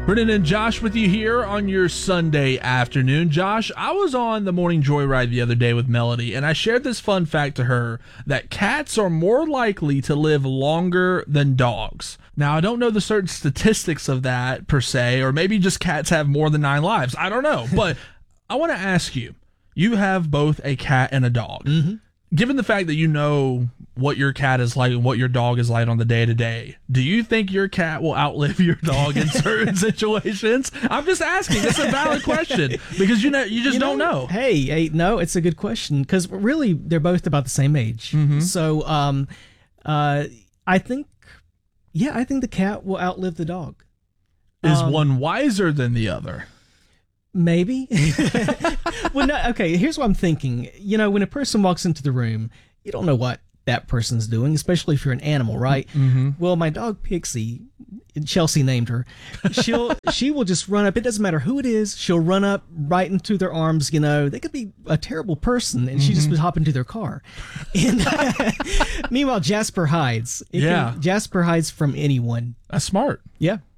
Brennan and Josh with you here on your Sunday afternoon. Josh, I was on the morning joyride the other day with Melody, and I shared this fun fact to her that cats are more likely to live longer than dogs. Now, I don't know the certain statistics of that per se, or maybe just cats have more than 9 lives. I don't know, but I want to ask you, you have both a cat and a dog. Mm-hmm. Given the fact that you know what your cat is like and what your dog is like on the day-to-day, do you think your cat will outlive your dog in certain situations? I'm just asking. It's a valid question because you just don't know. Hey, no, it's a good question because really they're both about the same age. Mm-hmm. So I think the cat will outlive the dog. Is one wiser than the other? Maybe. Well, no, okay, here's what I'm thinking. You know, when a person walks into the room, you don't know what that person's doing, especially if you're an animal, right? Mm-hmm. Well, my dog Pixie, Chelsea named her, she will just run up. It doesn't matter who it is. She'll run up right into their arms. You know, they could be a terrible person, and she just would hop into their car. And meanwhile, Jasper hides. Jasper hides from anyone. That's smart. Yeah.